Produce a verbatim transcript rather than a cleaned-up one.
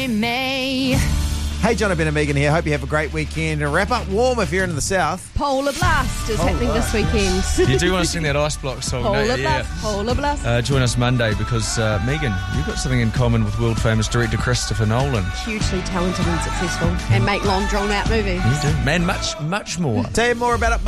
me. Hey, John, Ben and Megan here. Hope you have a great weekend. And wrap up warm if you're in the south. Polar Blast is Polar happening Blast. this weekend. You do want to sing that Ice Block song, Polar don't you? Blast, Yeah. Polar Blast. Uh, join us Monday because, uh, Megan, you've got something in common with world-famous director Christopher Nolan. Hugely talented and successful, and make long, drawn-out movies. You do. Man, much, much more. Tell you more about it